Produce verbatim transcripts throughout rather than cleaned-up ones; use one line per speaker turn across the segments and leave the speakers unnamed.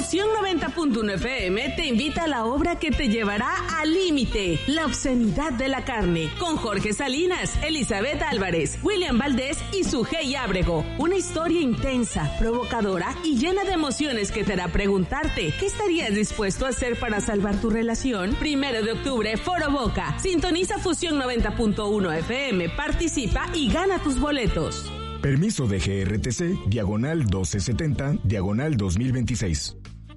Fusión noventa punto uno F M te invita a la obra que te llevará al límite, La obscenidad de la carne, con Jorge Salinas, Elizabeth Álvarez, William Valdés y Sujei Ábrego. Una historia intensa, provocadora y llena de emociones que te hará preguntarte ¿qué estarías dispuesto a hacer para salvar tu relación? Primero de octubre, Foro Boca. Sintoniza Fusión noventa punto uno F M, participa y gana tus boletos.
Permiso de G R T C, diagonal doce setenta, diagonal dos mil veintiséis.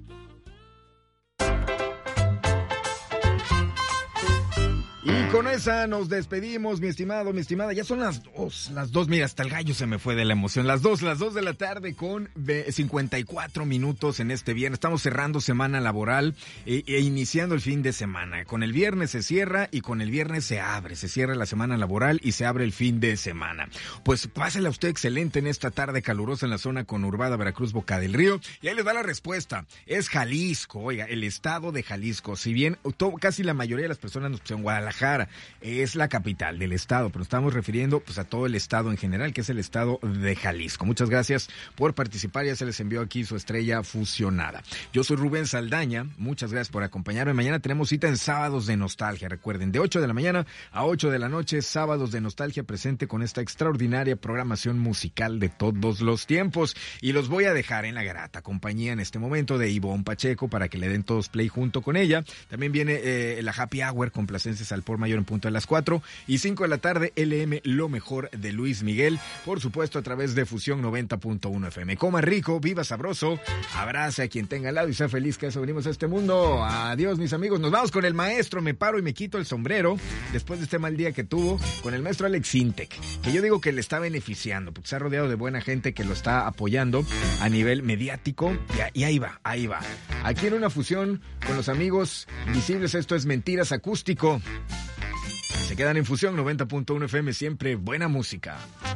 Y con esa nos despedimos, mi estimado, mi estimada. Ya son las dos, las dos, mira, hasta el gallo se me fue de la emoción. Las dos, las dos de la tarde con cincuenta y cuatro minutos en este viernes. Estamos cerrando semana laboral e, e iniciando el fin de semana. Con el viernes se cierra y con el viernes se abre. Se cierra la semana laboral y se abre el fin de semana. Pues pásela usted excelente en esta tarde calurosa en la zona conurbada Veracruz, Boca del Río. Y ahí les da la respuesta. Es Jalisco, oiga, el estado de Jalisco. Si bien todo, casi la mayoría de las personas nos pusieron Guadalajara, es la capital del estado, pero estamos refiriendo pues a todo el estado en general, que es el estado de Jalisco. Muchas gracias por participar, ya se les envió aquí su estrella fusionada. Yo soy Rubén Saldaña, muchas gracias por acompañarme. Mañana tenemos cita en Sábados de Nostalgia, recuerden, de ocho de la mañana a ocho de la noche, Sábados de Nostalgia presente con esta extraordinaria programación musical de todos los tiempos. Y los voy a dejar en la grata compañía en este momento de Ivonne Pacheco para que le den todos play junto con ella. También viene eh, la Happy Hour, complacencias al por mayor en punto de las cuatro y cinco de la tarde, L M, lo mejor de Luis Miguel, por supuesto a través de Fusión noventa punto uno F M. Coma rico, viva sabroso, abrace a quien tenga al lado y sea feliz, que a eso venimos a este mundo. Adiós, mis amigos, nos vamos con el maestro, me paro y me quito el sombrero después de este mal día que tuvo, con el maestro Alex Sintek, que yo digo que le está beneficiando, porque se ha rodeado de buena gente que lo está apoyando a nivel mediático, y ahí va, ahí va. Aquí en una fusión con los amigos visibles, esto es Mentiras Acústico. Se quedan en Fusión noventa punto uno F M, siempre buena música.